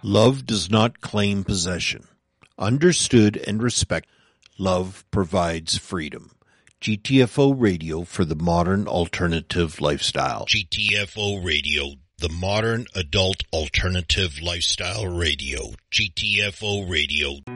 Love does not claim possession. Understood and respected, love provides freedom. GTFO Radio for the modern alternative lifestyle. GTFO Radio, the modern adult alternative lifestyle radio. GTFO Radio.